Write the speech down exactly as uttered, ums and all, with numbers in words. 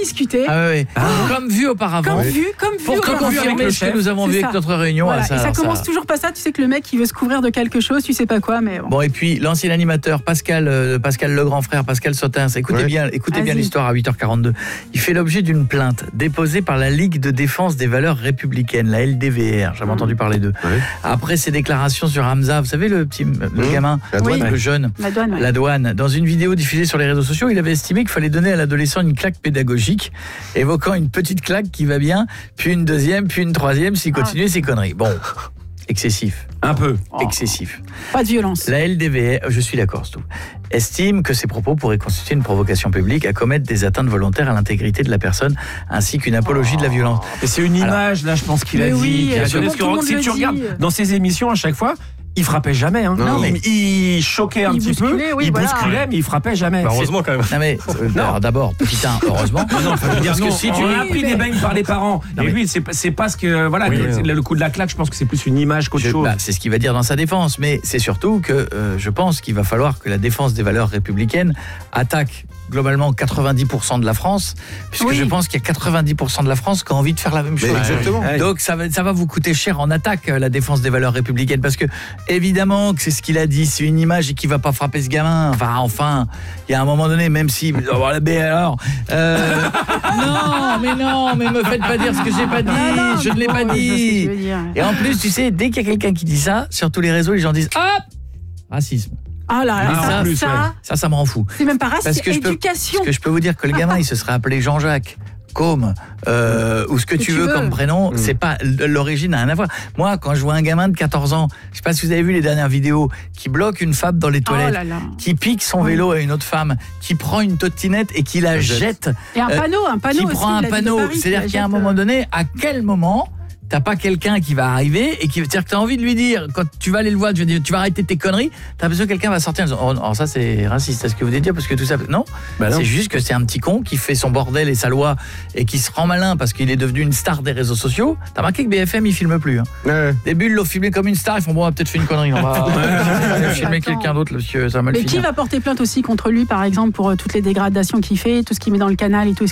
discuter. Ah oui, ah. Comme vu auparavant. Comme vu, comme vu. Pour te confirmer ce que nous avons vu avec notre réunion. Voilà. Ça, et ça alors, commence ça... toujours pas ça. Tu sais que le mec, il veut se couvrir de quelque chose, tu sais pas quoi, mais bon. Bon, et puis l'ancien animateur Pascal, euh, Pascal le grand frère, Pascal Sotins, écoutez ouais. bien, écoutez bien l'histoire à huit heures quarante-deux. Il fait l'objet d'une plainte déposée par la Ligue de défense des valeurs républicaines, la L D V R. J'avais mmh. entendu parler d'eux. Ouais. Après ses déclarations sur Hamza, vous savez le petit, le mmh. gamin, la douane, oui. le jeune, la douane, ouais. la douane. Dans une vidéo diffusée sur les réseaux sociaux, il avait estimé qu'il fallait donner à l'adolescent une claque pédagogique, évoquant une petite claque qui va bien, puis une deuxième, puis une troisième, s'il continuait ah. ses conneries. Bon. Excessif. Un peu. Oh. Excessif. Pas de violence. La L D V R, je suis d'accord, c'est tout, estime que ces propos pourraient constituer une provocation publique à commettre des atteintes volontaires à l'intégrité de la personne, ainsi qu'une apologie oh. de la violence. Et c'est une image, alors, là, je pense qu'il a dit. Oui, qu'il a donné, parce que si tu dit. regardes dans ses émissions, à chaque fois, il frappait jamais. Hein. Non, mais il choquait un il petit peu, oui, il voilà. bousculait, mais il frappait jamais. Bah, heureusement quand même. Non mais euh, non. d'abord, putain, heureusement. Non, non, je veux dire, parce que si tu as appris des beignes par les parents, non, et lui, c'est, c'est pas ce que voilà, oui, que, oui. le coup de la claque, je pense que c'est plus une image qu'autre je, chose. Bah, c'est ce qu'il va dire dans sa défense, mais c'est surtout que euh, je pense qu'il va falloir que la défense des valeurs républicaines attaque globalement quatre-vingt-dix pour cent de la France, puisque oui. je pense qu'il y a quatre-vingt-dix pour cent de la France qui a envie de faire la même chose. Exactement. Donc ça va, ça va vous coûter cher en attaque, la défense des valeurs républicaines, parce que évidemment que c'est ce qu'il a dit, c'est une image et qu'il va pas frapper ce gamin. Enfin, enfin, il y a un moment donné, même si... Oh, la baie alors euh, non, mais non, mais me faites pas dire ce que j'ai pas dit, ah non, je ne l'ai pas dit. Et en plus, tu sais, dès qu'il y a quelqu'un qui dit ça, sur tous les réseaux, les gens disent « Hop !» Racisme. Ah là, ah, ça, plus, ça, ouais. ça, ça me rend fou. C'est même pas racisme, c'est éducation. Peux, parce que je peux vous dire que le gamin, il se serait appelé Jean-Jacques, Côme, euh, ou ce que, que tu, tu veux, veux comme prénom, mmh. c'est pas, l'origine n'a rien à voir. Moi, quand je vois un gamin de quatorze ans, je sais pas si vous avez vu les dernières vidéos, qui bloque une femme dans les toilettes, oh là là. qui pique son oui. vélo à une autre femme, qui prend une trottinette et qui la jette. Et un panneau, un panneau qui aussi, prend un panneau. Paris, c'est-à-dire qu'à un moment donné, à quel moment t'as pas quelqu'un qui va arriver et qui c'est-à-dire que t'as envie de lui dire quand tu vas aller le voir, tu vas, dire, tu vas arrêter tes conneries, t'as besoin que quelqu'un va sortir en disant oh, oh ça c'est raciste, c'est ce que vous voulez dire parce que tout ça non, bah non. c'est juste que c'est un petit con qui fait son bordel et sa loi et qui se rend malin parce qu'il est devenu une star des réseaux sociaux. T'as remarqué que B F M il filme plus hein. Ouais. Des bulles l'ont filmé comme une star, ils font bon on a peut-être fait une connerie, on va, on va filmer quelqu'un d'autre monsieur, ça va mal mais finir. Qui va porter plainte aussi contre lui par exemple pour euh, toutes les dégradations qu'il fait, tout ce qu'il met dans le canal et tout,